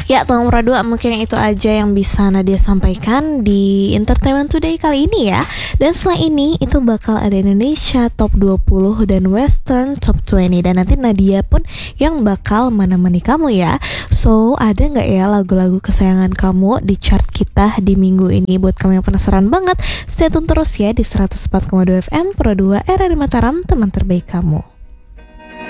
Ya, nomor 2 mungkin itu aja yang bisa Nadia sampaikan di Entertainment Today kali ini ya. Dan setelah ini itu bakal ada Indonesia Top 20 dan Western Top 20. Dan nanti Nadia pun yang bakal menemani kamu ya. So, ada gak ya lagu-lagu kesayangan kamu di chart kita di minggu ini? Buat kamu yang penasaran banget, stay tune terus ya di 104,2 FM Pro 2 RRI Mataram, teman terbaik kamu.